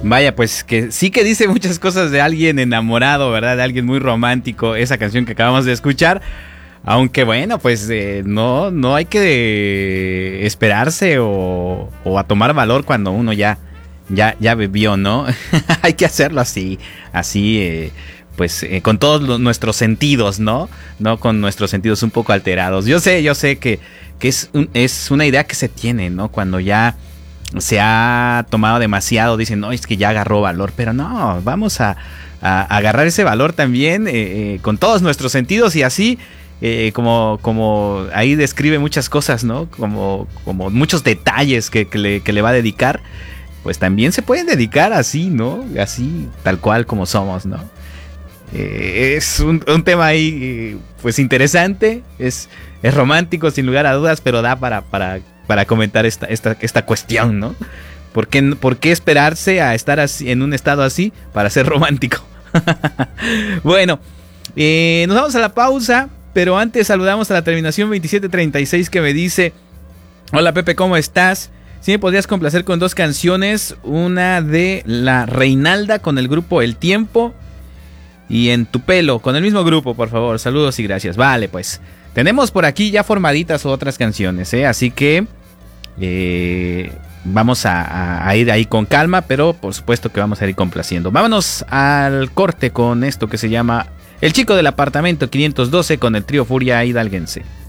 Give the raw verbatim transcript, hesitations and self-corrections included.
Vaya, pues que sí que dice muchas cosas de alguien enamorado, ¿verdad? De alguien muy romántico, esa canción que acabamos de escuchar. Aunque bueno, pues eh, no, no hay que eh, esperarse o, o a tomar valor cuando uno ya, ya, ya bebió, ¿no? Hay que hacerlo así, así, eh, pues eh, con todos los, nuestros sentidos, ¿no? No con nuestros sentidos un poco alterados. Yo sé, yo sé que, que es, un, es una idea que se tiene, ¿no? Cuando ya se ha tomado demasiado, dicen, no, es que ya agarró valor, pero no, vamos a, a, a agarrar ese valor también eh, eh, con todos nuestros sentidos y así, eh, como, como ahí describe muchas cosas, ¿no? Como, como muchos detalles que, que, le, que le va a dedicar, pues también se pueden dedicar así, ¿no? Así, tal cual como somos, ¿no? Eh, es un, un tema ahí, eh, pues interesante, es, es romántico sin lugar a dudas, pero da para... para para comentar esta, esta, esta cuestión, ¿no? ¿Por qué, ¿Por qué esperarse a estar así, en un estado así para ser romántico? Bueno, eh, nos vamos a la pausa, pero antes saludamos a la terminación veintisiete treinta y seis que me dice: hola Pepe, ¿cómo estás? Si me podrías complacer con dos canciones, una de La Reinalda con el grupo El Tiempo y En Tu Pelo con el mismo grupo, por favor, saludos y gracias. Vale, pues tenemos por aquí ya formaditas otras canciones, ¿eh? Así que eh, vamos a, a, a ir ahí con calma, pero por supuesto que vamos a ir complaciendo. Vámonos al corte con esto que se llama El Chico del Apartamento quinientos doce con el trío Furia Hidalguense.